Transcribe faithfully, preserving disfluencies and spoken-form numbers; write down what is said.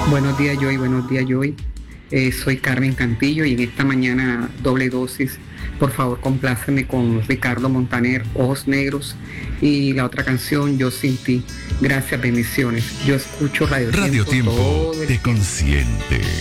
Buenos días, Joy, buenos días, Joy. Eh, soy Carmen Cantillo y en esta mañana doble dosis, por favor, compláceme con Ricardo Montaner, Ojos Negros, y la otra canción, Yo Sin Ti. Gracias, bendiciones. Yo escucho Radio, Radio Tiempo, Tiempo todo el te tiempo. consiente.